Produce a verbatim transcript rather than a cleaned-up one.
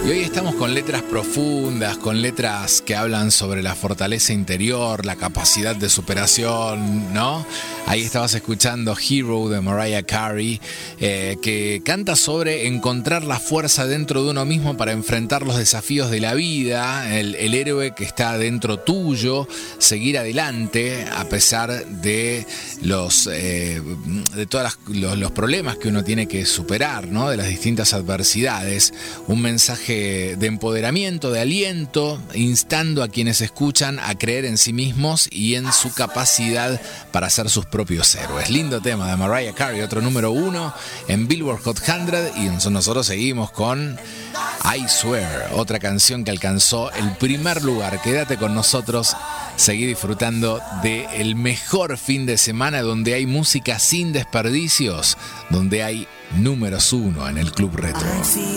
Y hoy estamos con letras profundas, con letras que hablan sobre la fortaleza interior, la capacidad de superación, ¿no? Ahí estabas escuchando Hero de Mariah Carey, eh, que canta sobre encontrar la fuerza dentro de uno mismo para enfrentar los desafíos de la vida, el, el héroe que está dentro tuyo, seguir adelante a pesar de los, eh, de todos los, los problemas que uno tiene que superar, ¿no? De las distintas adversidades. Un mensaje de empoderamiento, de aliento, instando a quienes escuchan a creer en sí mismos y en su capacidad para ser sus propios héroes. Lindo tema de Mariah Carey, otro número uno en Billboard Hot cien, y nosotros seguimos con I Swear, otra canción que alcanzó el primer lugar. Quédate con nosotros, seguí disfrutando del mejor fin de semana donde hay música sin desperdicios, donde hay números uno en el Club Retro.